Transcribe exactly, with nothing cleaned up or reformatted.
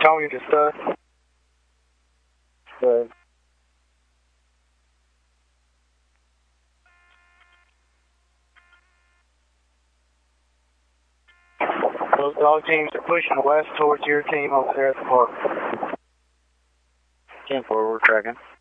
Tony to stud. Good. Those dog teams are pushing west towards your team over there at the park. ten four, we're tracking.